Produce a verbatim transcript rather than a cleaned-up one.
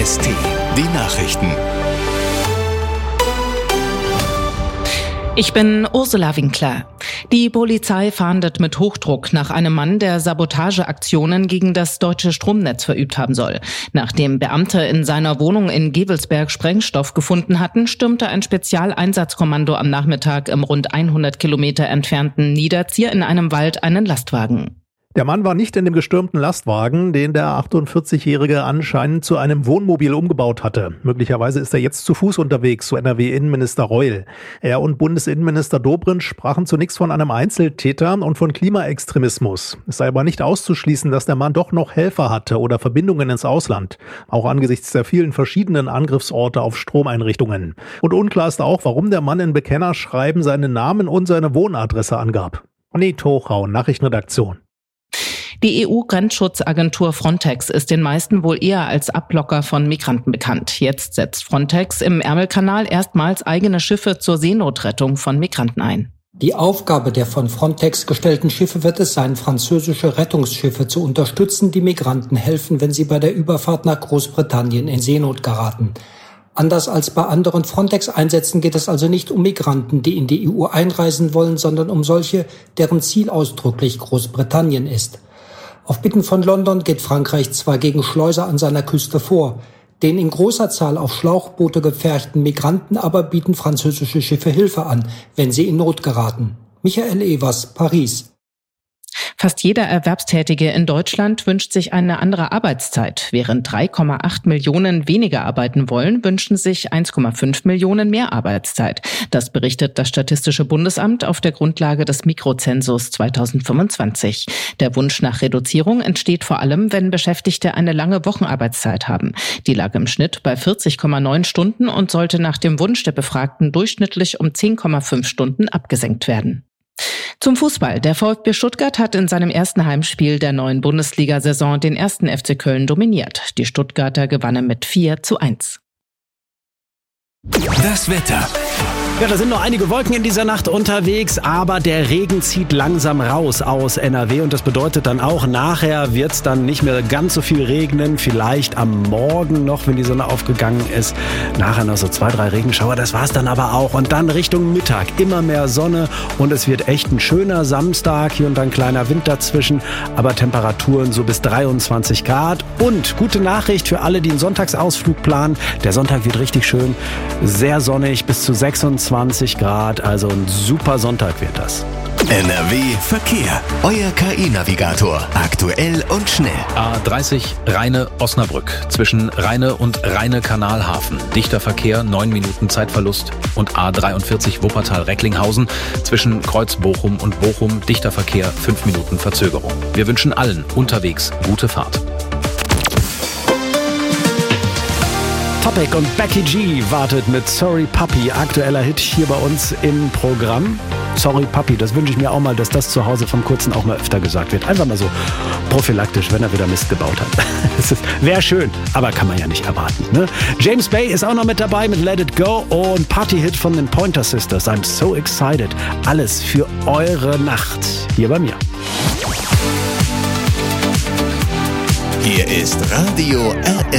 S T, die Nachrichten. Ich bin Ursula Winkler. Die Polizei fahndet mit Hochdruck nach einem Mann, der Sabotageaktionen gegen das deutsche Stromnetz verübt haben soll. Nachdem Beamte in seiner Wohnung in Gevelsberg Sprengstoff gefunden hatten, stürmte ein Spezialeinsatzkommando am Nachmittag im rund hundert Kilometer entfernten Niederzier in einem Wald einen Lastwagen. Der Mann war nicht in dem gestürmten Lastwagen, den der achtundvierzigjährige anscheinend zu einem Wohnmobil umgebaut hatte. Möglicherweise ist er jetzt zu Fuß unterwegs, so N R W-Innenminister Reul. Er und Bundesinnenminister Dobrindt sprachen zunächst von einem Einzeltäter und von Klimaextremismus. Es sei aber nicht auszuschließen, dass der Mann doch noch Helfer hatte oder Verbindungen ins Ausland, auch angesichts der vielen verschiedenen Angriffsorte auf Stromeinrichtungen. Und unklar ist auch, warum der Mann in Bekennerschreiben seinen Namen und seine Wohnadresse angab. Anit Hochrau, Nachrichtenredaktion. Die E U-Grenzschutzagentur Frontex ist den meisten wohl eher als Abblocker von Migranten bekannt. Jetzt setzt Frontex im Ärmelkanal erstmals eigene Schiffe zur Seenotrettung von Migranten ein. Die Aufgabe der von Frontex gestellten Schiffe wird es sein, französische Rettungsschiffe zu unterstützen, die Migranten helfen, wenn sie bei der Überfahrt nach Großbritannien in Seenot geraten. Anders als bei anderen Frontex-Einsätzen geht es also nicht um Migranten, die in die E U einreisen wollen, sondern um solche, deren Ziel ausdrücklich Großbritannien ist. Auf Bitten von London geht Frankreich zwar gegen Schleuser an seiner Küste vor, den in großer Zahl auf Schlauchboote gepferchten Migranten aber bieten französische Schiffe Hilfe an, wenn sie in Not geraten. Michael Evers, Paris. Fast jeder Erwerbstätige in Deutschland wünscht sich eine andere Arbeitszeit. Während drei Komma acht Millionen weniger arbeiten wollen, wünschen sich eins Komma fünf Millionen mehr Arbeitszeit. Das berichtet das Statistische Bundesamt auf der Grundlage des Mikrozensus zweitausendfünfundzwanzig. Der Wunsch nach Reduzierung entsteht vor allem, wenn Beschäftigte eine lange Wochenarbeitszeit haben. Die lag im Schnitt bei vierzig Komma neun Stunden und sollte nach dem Wunsch der Befragten durchschnittlich um zehn Komma fünf Stunden abgesenkt werden. Zum Fußball. Der VfB Stuttgart hat in seinem ersten Heimspiel der neuen Bundesliga-Saison den ersten F C Köln dominiert. Die Stuttgarter gewannen mit vier zu eins. Das Wetter. Ja, da sind noch einige Wolken in dieser Nacht unterwegs, aber der Regen zieht langsam raus aus N R W und das bedeutet dann auch, nachher wird es dann nicht mehr ganz so viel regnen, vielleicht am Morgen noch, wenn die Sonne aufgegangen ist, nachher noch so zwei, drei Regenschauer, das war's dann aber auch und dann Richtung Mittag immer mehr Sonne und es wird echt ein schöner Samstag, hier und da ein kleiner Wind dazwischen, aber Temperaturen so bis dreiundzwanzig Grad und gute Nachricht für alle, die einen Sonntagsausflug planen, der Sonntag wird richtig schön, sehr sonnig bis zu sechsundzwanzig Grad, also ein super Sonntag wird das. N R W Verkehr. Euer K I-Navigator. Aktuell und schnell. A dreißig Rheine-Osnabrück. Zwischen Rheine und Rheine-Kanalhafen. Dichter Verkehr, neun Minuten Zeitverlust. Und A dreiundvierzig Wuppertal-Recklinghausen. Zwischen Kreuz-Bochum und Bochum. Dichter Verkehr, fünf Minuten Verzögerung. Wir wünschen allen unterwegs gute Fahrt. Topic und Becky G wartet mit Sorry Puppy, aktueller Hit hier bei uns im Programm. Sorry Puppy, das wünsche ich mir auch mal, dass das zu Hause vom Kurzen auch mal öfter gesagt wird. Einfach mal so prophylaktisch, wenn er wieder Mist gebaut hat. Wäre schön, aber kann man ja nicht erwarten. Ne? James Bay ist auch noch mit dabei mit Let It Go und Party-Hit von den Pointer Sisters. I'm so excited. Alles für eure Nacht hier bei mir. Hier ist Radio R S.